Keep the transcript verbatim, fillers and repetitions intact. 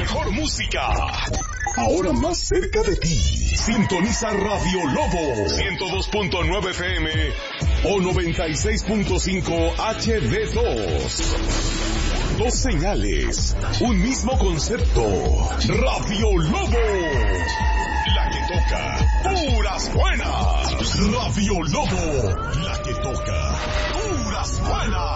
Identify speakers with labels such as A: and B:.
A: mejor música. Ahora más cerca de ti. Sintoniza Radio Lobo ciento dos punto nueve F M o noventa y seis punto cinco H D dos. Dos señales, un mismo concepto. Radio Lobo, la que toca puras buenas. Radio Lobo, la que toca puras buenas.